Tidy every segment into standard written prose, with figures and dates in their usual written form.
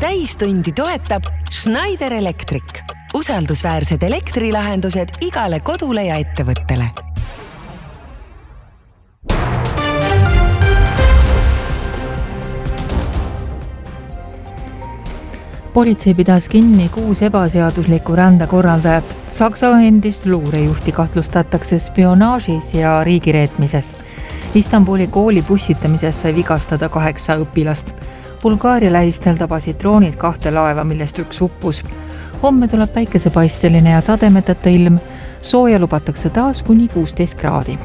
Täistundi toetab Schneider Electric. Usaldusväärsed elektrilahendused igale kodule ja ettevõttele. Politsei pidas kinni 6 ebaseaduslikku rändekorraldajat. Saksa endist luurejuhti kahtlustatakse spionaažis ja riigireetmises. Istanbuli kooli bussitamises sai vigastada 8 õpilast. Bulgaaria lähistel tabasid droonid 2 laeva, millest üks uppus. Homme tuleb päikesepaisteline ja sademeteta ilm. Sooja lubatakse taas kuni 16 kraadi.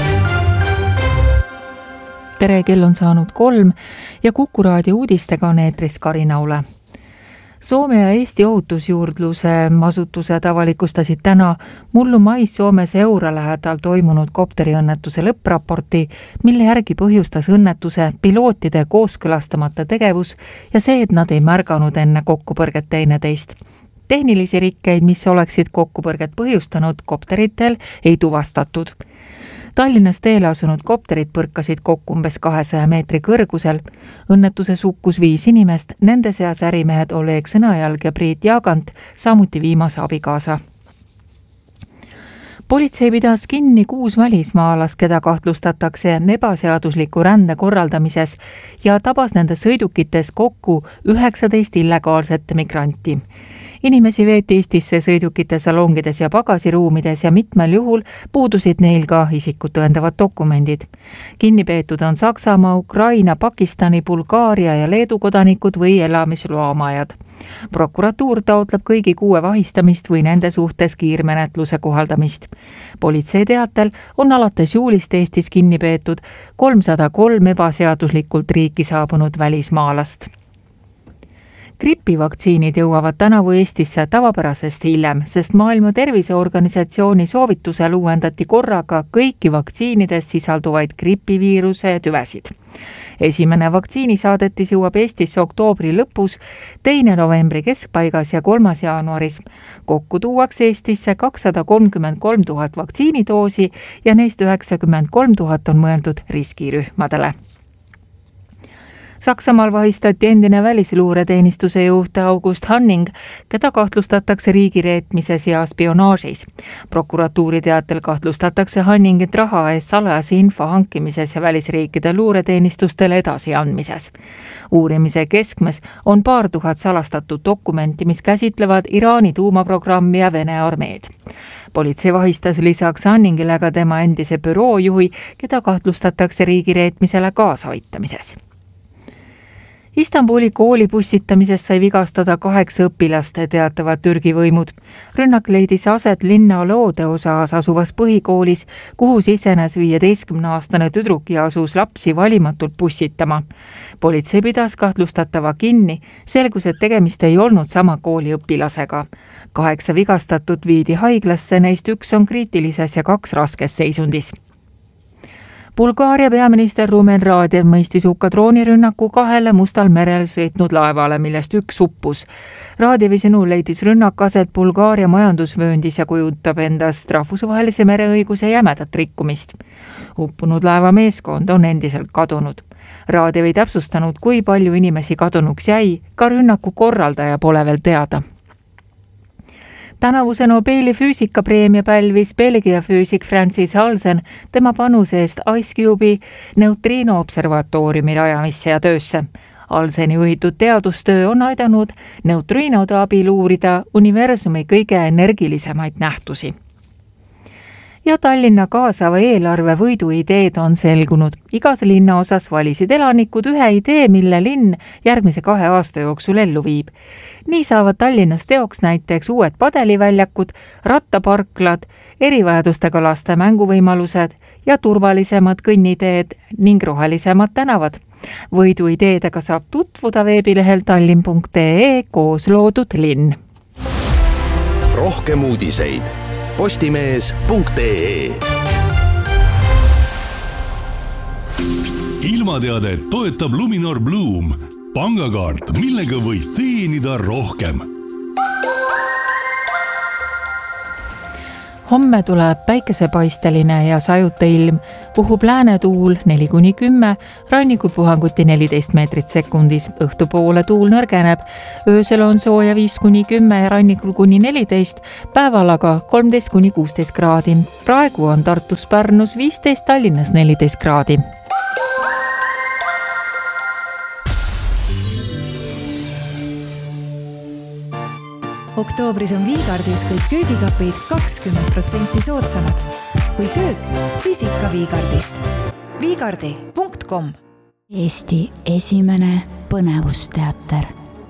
Tere, kell on saanud 3 ja Kuku raadio uudistega on eetris Karinaule. Soome ja Eesti ohutusjuurdluse asutused avalikustasid täna mullu mais Soomes Eura lähedal toimunud kopteriõnnetuse lõppraporti, mille järgi põhjustas õnnetuse pilootide kooskõlastamata tegevus ja see, et nad ei märganud enne kokkupõrget teineteist. Tehnilisi rikkeid, mis oleksid kokkupõrget põhjustanud kopteritel, ei tuvastatud. Tallinnas teele asunud kopterid põrkasid kokku umbes 200 meetri kõrgusel. Õnnetuses hukkus 5 inimest, nende seas ärimehed Oleg Sõnajalg ja Priit Jaagant, samuti viimase abikaasa. Politsei pidas kinni 6 välismaalast, keda kahtlustatakse ebaseadusliku rände korraldamises ja tabas nende sõidukites kokku 19 illegaalset migranti. Inimesi veeti Eestisse sõidukite salongides ja pagasiruumides ja mitmel juhul puudusid neil ka isikut tõendavad dokumendid. Kinnipeetud on Saksamaa, Ukraina, Pakistani, Bulgaaria ja Leedu kodanikud või elamisloa omajad. Prokuratuur taotleb kõigi 6 vahistamist või nende suhtes kiirmenetluse kohaldamist. Politsei teatel on alates juulist Eestis kinnipeetud 303 ebaseaduslikult riiki saabunud välismaalast. Gripivaktsiinid jõuavad tänavu Eestisse tavapärasest hiljem, sest Maailma Terviseorganisatsiooni soovitusel uuendati korraga kõiki vaktsiinides sisalduvaid gripiviiruse tüvesid. Esimene vaktsiinisaadetis jõuab Eestisse oktoobri lõpus, 2. novembri keskpaigas ja 3. jaanuaris. Kokku tuuakse Eestisse 233 000 vaktsiinidoosi ja neist 93 000 on mõeldud riskirühmadele. Saksamaal vahistati endine välisluureteenistuse juht August Hanning, keda kahtlustatakse riigireetmises ja spionaažis. Prokuratuuri teatel kahtlustatakse Hanningit raha eest salajase info hankimises ja välisriikide luureteenistustele edasiandmises. Uurimise keskmes on 2000 salastatud dokumenti, mis käsitlevad Iraani tuumaprogrammi ja Vene armeed. Politsei vahistas lisaks Hanningile ka tema endise büroojuhi, keda kahtlustatakse riigireetmisele kaasaaitamises. Istanbuli kooli bussitamises sai vigastada 8 õpilast, teatavad Türgi võimud. Rünnak leidis aset linna loode osas asuvas põhikoolis, kuhu sisenes 15-aastane tüdruk ja asus lapsi valimatult bussitama. Politsei pidas kahtlustatava kinni, selgus, et tegemist ei olnud sama kooli õpilasega. 8 vigastatut viidi haiglasse, neist 1 on kriitilises ja 2 raskes seisundis. Bulgaaria peaminister Rumen Radev mõistis hukka droonirünnaku 2 Mustal merel sõitnud laevale, millest 1 uppus. Radevi sõnul leidis rünnak aset Bulgaaria majandusvööndis ja kujutab endast rahvusvahelise mereõiguse jämedat rikkumist. Uppunud laeva meeskond on endiselt kadunud. Radev ei täpsustanud, kui palju inimesi kadunuks jäi, ka rünnaku korraldaja pole veel teada. Tänavuse Nobeli füüsikapreemia pälvis Belgia füüsik Francis Halsen tema panuse eest Ice Cube'i neutriino observatooriumi rajamisse ja töösse. Halseni juhitud teadustöö on aidanud neutriinode abil uurida universumi kõige energilisemaid nähtusi. Ja Tallinna kaasava eelarve võiduideed on selgunud. Igas linna osas valisid elanikud ühe idee, mille linn järgmise 2 aasta jooksul ellu viib. Nii saavad Tallinnas teoks näiteks uued padeliväljakud, rattaparklad, erivajadustega laste mänguvõimalused ja turvalisemad kõnniteed ning rohelisemad tänavad. Võiduideedega saab tutvuda veebilehel tallinn.ee koos loodud linn. Rohkem uudiseid postimees.ee. Ilmateadet toetab Luminor Bloom, pangakaart, millega võid teenida rohkem. Homme tuleb päikesepaisteline ja sajuta ilm, puhub läänetuul 4-10, rannikupuhanguti 14 meetrit sekundis, õhtupoole tuul nõrgeneb, öösel on sooja 5-10 ja rannikul kuni 14, päeval aga 13-16 kraadi. Praegu on Tartus, Pärnus 15, Tallinnas 14 kraadi. Oktoobris on Viigardis kõik köögikapid 20% soodsamad. Kui köök, siis ikka Viigardist. Viigardi.com Eesti esimene põnevusteater.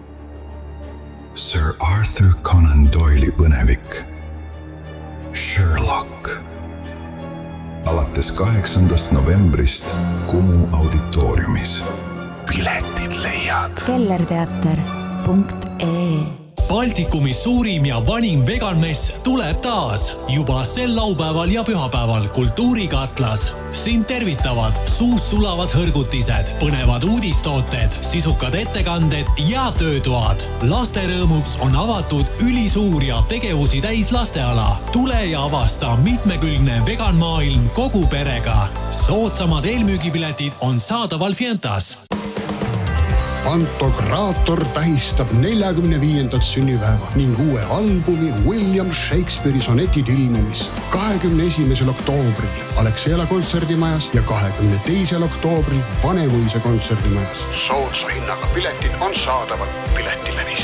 Sir Arthur Conan Doyle'i põnevik Sherlock. Alates 8. novembrist Kumu auditooriumis. Piletid leiad kellerteater.ee. Baltikumi suurim ja vanim veganmess tuleb taas juba sel laupäeval ja pühapäeval Kultuurikatlas. Siin tervitavad suus sulavad hõrgutised, põnevad uudistooted, sisukad ettekanded ja töötoad. Laste rõõmuks on avatud ülisuur ja tegevusi täis lasteala. Tule ja avasta mitmekülgne veganmaailm kogu perega. Soodsamad eelmüügipiletid on saadaval Fientas. Pantokraator tähistab 45. sünnipäeva ning uue albumi William Shakespeare'i sonetid ilmumist 21. oktoobril Alexela kontserdimajas ja 22. oktoobril Vanemuise kontserdimajas. Soodsa hinnaga piletid on saadaval Piletilevis.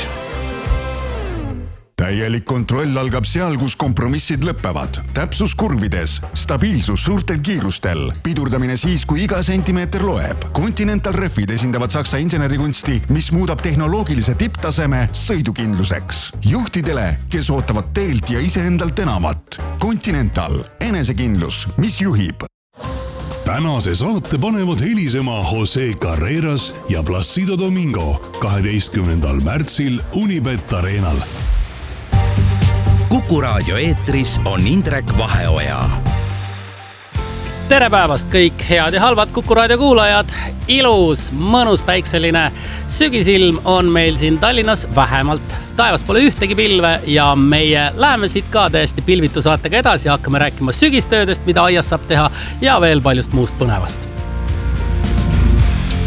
Täielik kontroll algab seal, kus kompromissid lõppevad. Täpsus kurvides, stabiilsus suurtel kiirustel, pidurdamine siis, kui iga sentimeeter loeb. Continental Refid esindavad Saksa insenerikunsti, mis muudab tehnoloogilise tipptaseme sõidukindluseks. Juhtidele, kes ootavad teelt ja iseendalt enamat. Continental, enesekindlus, mis juhib. Tänase saate panevad helisema Jose Carreras ja Placido Domingo 12. märtsil Unibet Arenal. Kuku raadio eetris on Indrek Vaheoja. Tere päevast kõik head ja halvad Kuku raadio kuulajad. Ilus, mõnus päikseline sügisilm on meil siin Tallinnas vähemalt. Taevas pole ühtegi pilve ja meie läheme siit ka täiesti pilvitu saatega edasi. Hakkame rääkima sügistöödest, mida aias saab teha ja veel paljust muust põnevast.